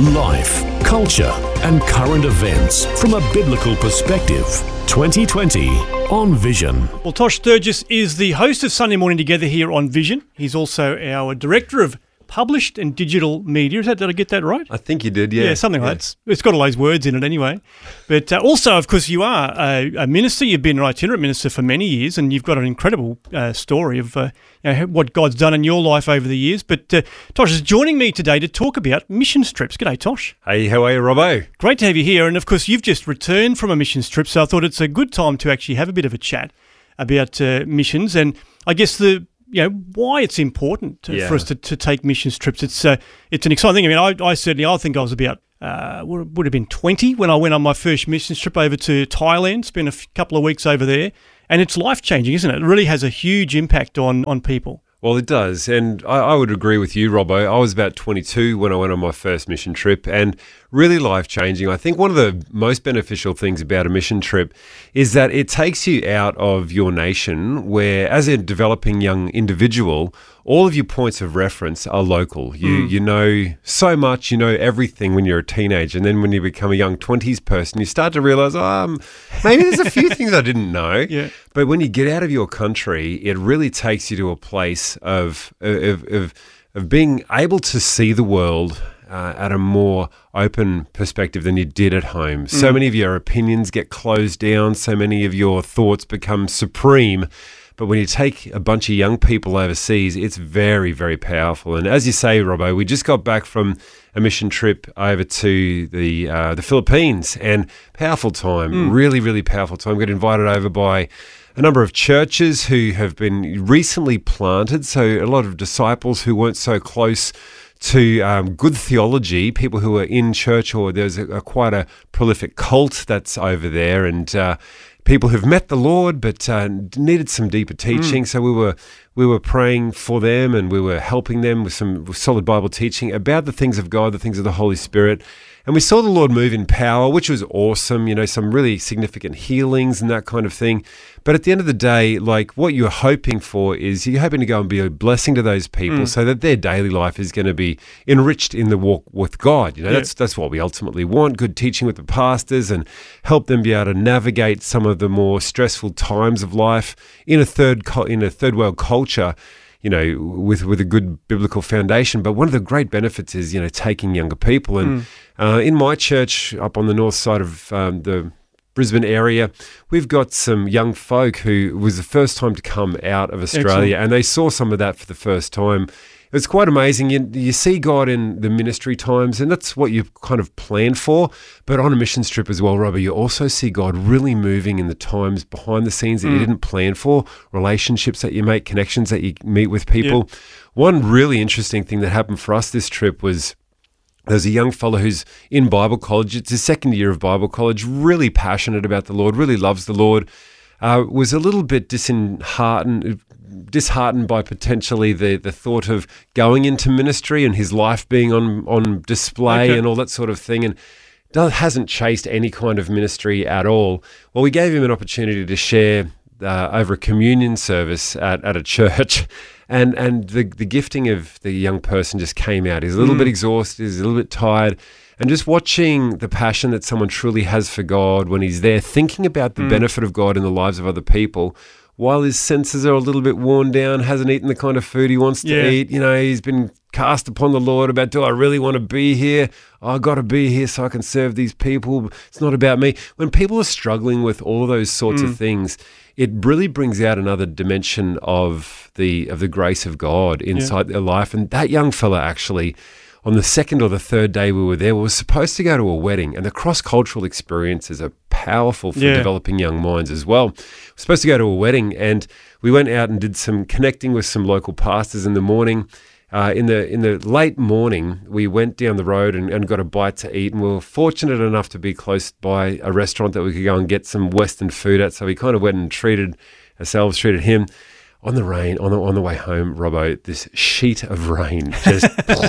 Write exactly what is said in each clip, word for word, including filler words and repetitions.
Life, culture, and current events from a biblical perspective. twenty twenty on Vision. Well, Tosh Sturgis is the host of Sunday Morning Together here on Vision. He's also our director of published and digital media. Is that, did I get that right? I think you did, yeah. Yeah, something yeah. like that. It's got all those words in it anyway. But uh, also, of course, you are a, a minister. You've been an itinerant minister for many years, and you've got an incredible uh, story of uh, you know, what God's done in your life over the years. But uh, Tosh is joining me today to talk about missions trips. G'day, Tosh. Hey, how are you, Robbo? Great to have you here. And, of course, you've just returned from a missions trip, so I thought it's a good time to actually have a bit of a chat about uh, missions and I guess the you know, why it's important to, yeah. for us to, to take missions trips. It's uh, it's an exciting thing. I mean, I, I certainly, I think I was about, uh, would, would have been twenty when I went on my first missions trip over to Thailand, spent a f- couple of weeks over there, and it's life-changing, isn't it? It really has a huge impact on, on people. Well, it does, and I, I would agree with you, Robbo. I was about twenty-two when I went on my first mission trip, and really life-changing. I think one of the most beneficial things about a mission trip is that it takes you out of your nation where, as a developing young individual, all of your points of reference are local. You mm. you know so much, you know everything when you're a teenager, and then when you become a young twenties person, you start to realise, oh, um, maybe there's a few things I didn't know. Yeah. But when you get out of your country, it really takes you to a place of of of, of being able to see the world uh, at a more open perspective than you did at home. So mm. many of your opinions get closed down. So many of your thoughts become supreme. But when you take a bunch of young people overseas, it's very, very powerful. And as you say, Robbo, we just got back from a mission trip over to the uh, the Philippines, and powerful time, mm. really, really powerful time. We got invited over by a number of churches who have been recently planted, so a lot of disciples who weren't so close to um, good theology, people who are in church, or there's a, a quite a prolific cult that's over there, and uh, people who've met the Lord but uh, needed some deeper teaching. Mm. So we were we were praying for them, and we were helping them with some solid Bible teaching about the things of God, the things of the Holy Spirit. And we saw the Lord move in power, which was awesome, you know, some really significant healings and that kind of thing. But at the end of the day, like, what you're hoping for is you're hoping to go and be a blessing to those people mm. so that their daily life is going to be enriched in the walk with God. You know, yeah. that's that's what we ultimately want, good teaching with the pastors, and help them be able to navigate some of the more stressful times of life in a third in a third world culture, you know, with with a good biblical foundation. But one of the great benefits is, you know, taking younger people. And mm. uh, in my church up on the north side of um, the Brisbane area, we've got some young folk who was the first time to come out of Australia. Excellent. And they saw some of that for the first time. It's quite amazing. You, you see God in the ministry times, and that's what you kind of plan for. But on a missions trip as well, Robert, you also see God really moving in the times behind the scenes that mm. you didn't plan for, relationships that you make, connections that you meet with people. Yeah. One really interesting thing that happened for us this trip was there's a young fellow who's in Bible college. It's his second year of Bible college, really passionate about the Lord, really loves the Lord, uh, was a little bit disheartened, disheartened by potentially the, the thought of going into ministry and his life being on, on display okay. and all that sort of thing, and hasn't chased any kind of ministry at all. Well, we gave him an opportunity to share uh, over a communion service at, at a church. And and the the gifting of the young person just came out. He's a little mm. bit exhausted, he's a little bit tired. And just watching the passion that someone truly has for God when he's there thinking about the mm. benefit of God in the lives of other people, while his senses are a little bit worn down, hasn't eaten the kind of food he wants to yeah. eat. You know, he's been cast upon the Lord about, do I really want to be here? Oh, I've got to be here so I can serve these people. It's not about me. When people are struggling with all those sorts mm. of things, it really brings out another dimension of the of the grace of God inside yeah. their life. And that young fella actually, on the second or the third day we were there, we were supposed to go to a wedding, and the cross-cultural experiences are powerful for yeah. developing young minds as well. We were supposed to go to a wedding, and we went out and did some connecting with some local pastors in the morning. Uh, in the in the late morning, we went down the road and, and got a bite to eat, and we were fortunate enough to be close by a restaurant that we could go and get some Western food at. So we kind of went and treated ourselves, treated him. On the rain, on the on the way home, Robbo, this sheet of rain just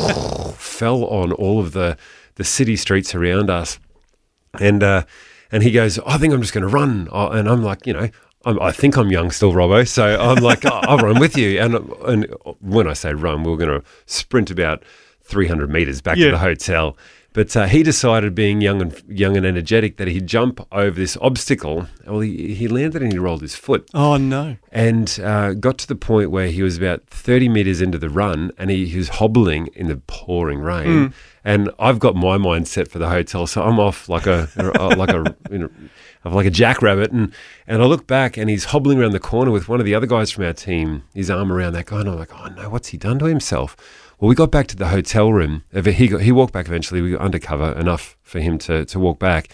fell on all of the, the city streets around us, and uh, and he goes, I think I'm just going to run, oh, and I'm like, you know. I'm, I think I'm young still, Robbo, so I'm like, oh, I'll run with you. And and when I say run, we we're going to sprint about three hundred metres back yeah. to the hotel. But uh, he decided, being young and young and energetic, that he'd jump over this obstacle. Well, he, he landed and he rolled his foot. Oh, no. And uh, got to the point where he was about thirty metres into the run, and he, he was hobbling in the pouring rain. Mm. And I've got my mind set for the hotel, so I'm off like a like a you know, like a jackrabbit. And and I look back, and he's hobbling around the corner with one of the other guys from our team, his arm around that guy, and I'm like, oh no, what's he done to himself? Well, we got back to the hotel room. He got, he walked back eventually. We got undercover enough for him to, to walk back.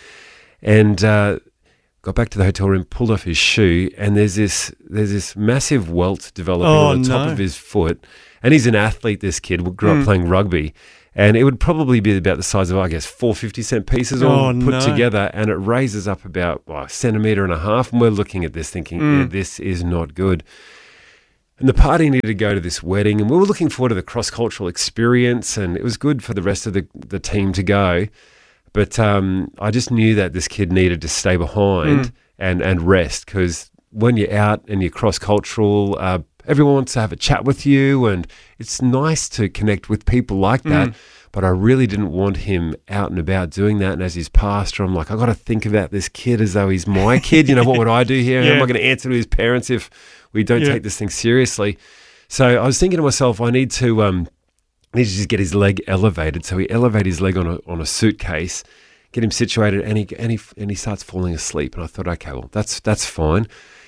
And uh, got back to the hotel room, pulled off his shoe, and there's this there's this massive welt developing oh, on the top no. of his foot. And he's an athlete, this kid, grew mm. up playing rugby. And it would probably be about the size of, I guess, four fifty cent pieces all oh, put no. together. And it raises up about well, a centimetre and a half. And we're looking at this thinking, mm. yeah, this is not good. And the party needed to go to this wedding, and we were looking forward to the cross-cultural experience, and it was good for the rest of the, the team to go. But um, I just knew that this kid needed to stay behind mm. and, and rest, because when you're out and you're cross-cultural, uh, everyone wants to have a chat with you, and it's nice to connect with people like that. Mm. But I really didn't want him out and about doing that. And as his pastor, I'm like, I got to think about this kid as though he's my kid. You know, what would I do here? yeah. How am I going to answer to his parents if we don't yeah. take this thing seriously? So I was thinking to myself, I need to, um, I need to just get his leg elevated. So he elevated his leg on a on a suitcase, get him situated, and he and he and he starts falling asleep. And I thought, okay, well, that's that's fine.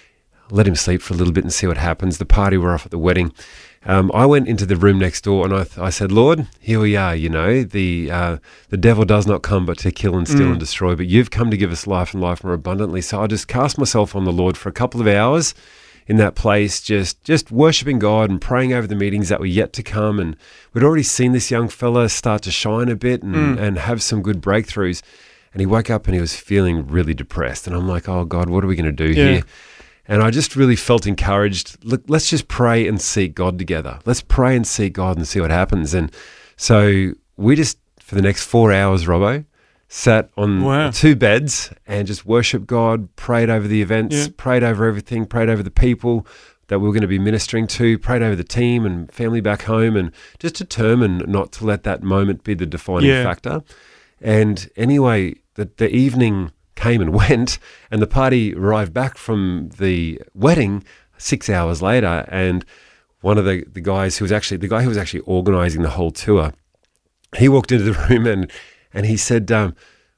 Let him sleep for a little bit and see what happens. The party were off at the wedding. Um, I went into the room next door and I, th- I said, Lord, here we are, you know, the uh, the devil does not come but to kill and steal mm. and destroy, but you've come to give us life and life more abundantly. So I just cast myself on the Lord for a couple of hours in that place, just just worshipping God and praying over the meetings that were yet to come. And we'd already seen this young fella start to shine a bit and, mm. and have some good breakthroughs. And he woke up and he was feeling really depressed. And I'm like, oh, God, what are we going to do yeah. here? And I just really felt encouraged. Look, let's just pray and seek God together. Let's pray and seek God and see what happens. And so we just, for the next four hours, Robbo, sat on wow. two beds and just worshiped God, prayed over the events, yeah. prayed over everything, prayed over the people that we were going to be ministering to, prayed over the team and family back home, and just determined not to let that moment be the defining yeah. factor. And anyway, the, the evening came and went, and the party arrived back from the wedding six hours later, and one of the, the guys who was actually the guy who was actually organising the whole tour, he walked into the room and and he said, um,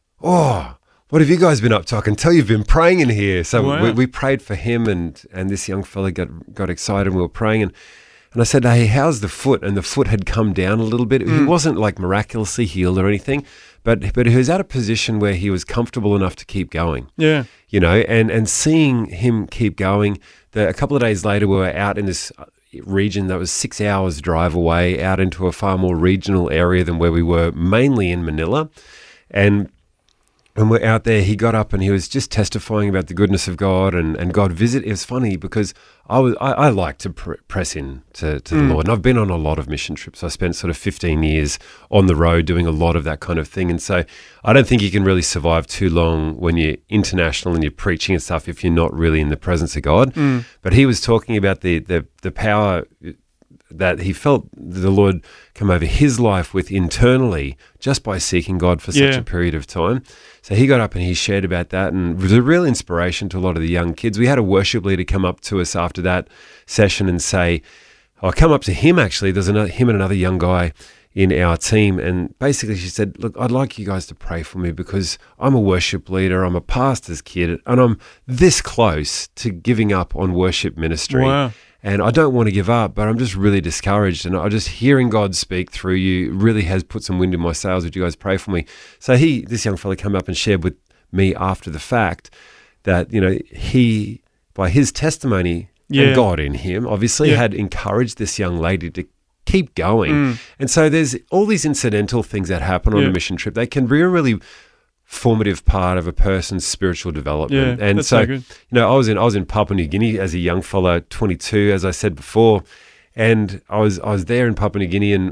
oh, what have you guys been up to? I can tell you've been praying in here. So wow. we, we prayed for him, and and this young fella got got excited, and we were praying, and and I said, hey, how's the foot? And the foot had come down a little bit. Mm. He wasn't like miraculously healed or anything, but but he was at a position where he was comfortable enough to keep going. Yeah. You know, and, and seeing him keep going, the, a couple of days later we were out in this region that was six hours drive away, out into a far more regional area than where we were, mainly in Manila. And when we're out there, he got up and he was just testifying about the goodness of God and, and God visit. It was funny because I was I, I like to pr- press in to, to Mm. the Lord. And I've been on a lot of mission trips. I spent sort of fifteen years on the road doing a lot of that kind of thing. And so I don't think you can really survive too long when you're international and you're preaching and stuff if you're not really in the presence of God. Mm. But he was talking about the the, the power that he felt the Lord come over his life with internally just by seeking God for such Yeah. a period of time. So he got up and he shared about that, and it was a real inspiration to a lot of the young kids. We had a worship leader come up to us after that session and say, I come up to him actually, there's another, him and another young guy in our team, and basically she said, look, I'd like you guys to pray for me because I'm a worship leader, I'm a pastor's kid, and I'm this close to giving up on worship ministry. Wow. And I don't want to give up, but I'm just really discouraged. And I just hearing God speak through you really has put some wind in my sails. Would you guys pray for me? So he, this young fella, came up and shared with me after the fact that, you know, he, by his testimony Yeah. and God in him, obviously Yeah. had encouraged this young lady to keep going. Mm. And so there's all these incidental things that happen on Yeah. a mission trip. They can be a really formative part of a person's spiritual development. Yeah, and that's so, so good. you know, I was in I was in Papua New Guinea as a young fella, twenty-two, as I said before, and I was I was there in Papua New Guinea, and, and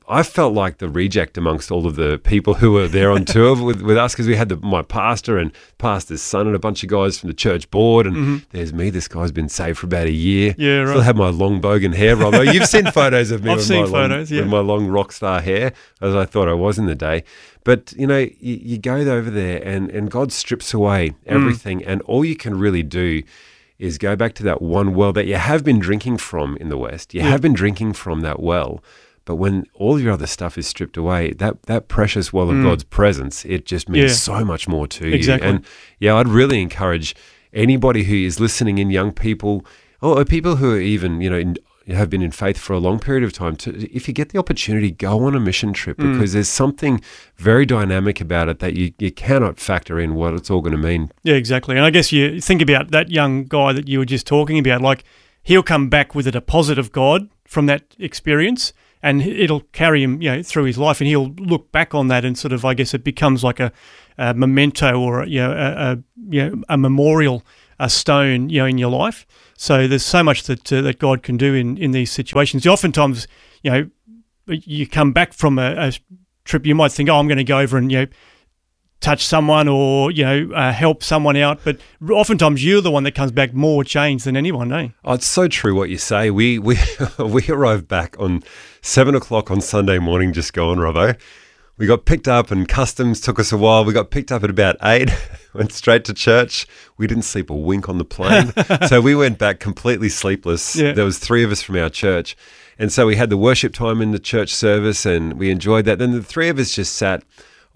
I felt like the reject amongst all of the people who were there on tour with, with us, because we had the, my pastor and pastor's son and a bunch of guys from the church board, and mm-hmm. there's me. This guy's been saved for about a year. Yeah, right. Still have my long bogan hair, Robbo. You've seen photos of me I've with, seen my photos, long, yeah. with my long rock star hair, as I thought I was in the day. But, you know, you, you go over there and, and God strips away everything, mm. and all you can really do is go back to that one well that you have been drinking from in the West. You yeah. have been drinking from that well. But when all your other stuff is stripped away, that, that precious well of mm. God's presence, it just means yeah. so much more to exactly. you. And yeah, I'd really encourage anybody who is listening in, young people, or people who are even, you know, in, have been in faith for a long period of time, to, if you get the opportunity, go on a mission trip, because mm. there's something very dynamic about it that you, you cannot factor in what it's all going to mean. Yeah, exactly. And I guess you think about that young guy that you were just talking about, like he'll come back with a deposit of God from that experience, and it'll carry him, you know, through his life, and he'll look back on that and sort of, I guess, it becomes like a, a memento or you know, a, a you know a memorial, a stone, you know, in your life. So there's so much that uh, that God can do in, in these situations. Oftentimes, you know, you come back from a, a trip, you might think, oh, I'm going to go over and you know touch someone or you know uh, help someone out, but oftentimes you're the one that comes back more changed than anyone, eh? Oh, it's so true what you say. We we we arrived back on seven o'clock on Sunday morning, just gone, Robbo. We got picked up, and customs took us a while. We got picked up at about eight, went straight to church. We didn't sleep a wink on the plane, so we went back completely sleepless. Yeah. There was three of us from our church, and so we had the worship time in the church service, and we enjoyed that. Then the three of us just sat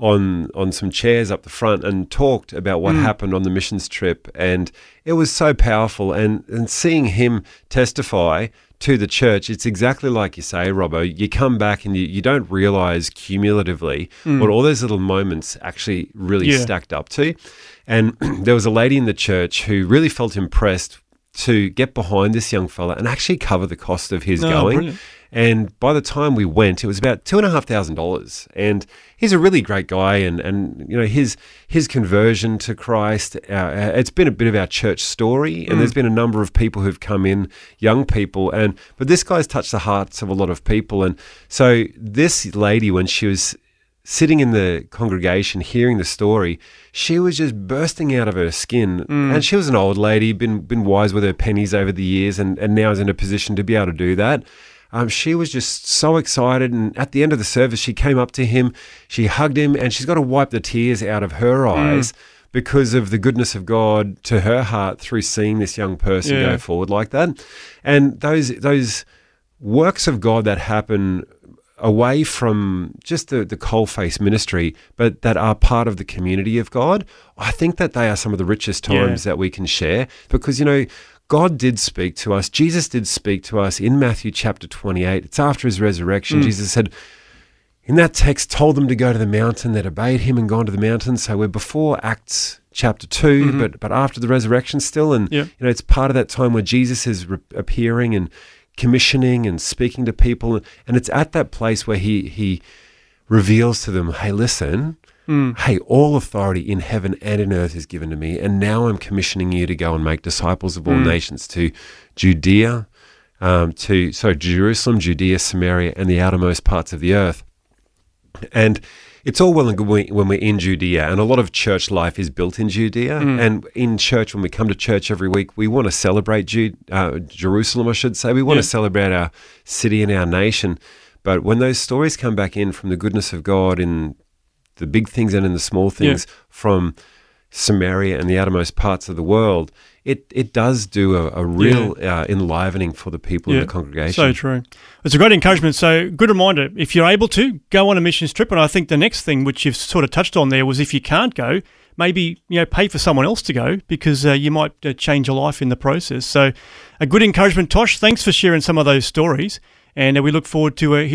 on on some chairs up the front and talked about what mm. happened on the missions trip, and it was so powerful. And and seeing him testify to the church, it's exactly like you say, Robbo. You come back and you, you don't realize cumulatively mm. what all those little moments actually really yeah. stacked up to. And there was a lady in the church who really felt impressed to get behind this young fella and actually cover the cost of his oh, going. Brilliant. And by the time we went, it was about two and a half thousand dollars. And he's a really great guy. And, and you know, his his conversion to Christ, uh, it's been a bit of our church story. And mm. there's been a number of people who've come in, young people. And but this guy's touched the hearts of a lot of people. And so this lady, when she was sitting in the congregation, hearing the story, she was just bursting out of her skin. Mm. And she was an old lady, been been wise with her pennies over the years, and, and now is in a position to be able to do that. Um, she was just so excited, and at the end of the service, she came up to him, she hugged him, and she's got to wipe the tears out of her eyes mm. because of the goodness of God to her heart through seeing this young person yeah. go forward like that. And those those works of God that happen away from just the, the coalface ministry, but that are part of the community of God, I think that they are some of the richest times yeah. that we can share, because, you know, God did speak to us. Jesus did speak to us in Matthew chapter twenty-eight. It's after his resurrection. Mm. Jesus said, in that text, told them to go to the mountain. They'd obeyed him and gone to the mountain. So we're before Acts chapter two, mm-hmm. but but after the resurrection still. And yeah. you know, it's part of that time where Jesus is re- appearing and commissioning and speaking to people. And it's at that place where he he reveals to them, hey, listen, Mm. hey, all authority in heaven and in earth is given to me, and now I'm commissioning you to go and make disciples of all mm. nations, to Judea, um, to so Jerusalem, Judea, Samaria, and the outermost parts of the earth. And it's all well and good when we're in Judea, and a lot of church life is built in Judea. Mm. And in church, when we come to church every week, we want to celebrate Jude, uh, Jerusalem, I should say. We want yeah. to celebrate our city and our nation. But when those stories come back in from the goodness of God in the big things and in the small things yeah. from Samaria and the outermost parts of the world, it it does do a, a real yeah. uh, enlivening for the people yeah. in the congregation. So true. It's a great encouragement. So good reminder, if you're able to, go on a missions trip. And I think the next thing, which you've sort of touched on there, was if you can't go, maybe you know pay for someone else to go, because uh, you might uh, change your life in the process. So a good encouragement, Tosh. Thanks for sharing some of those stories. And uh, we look forward to uh,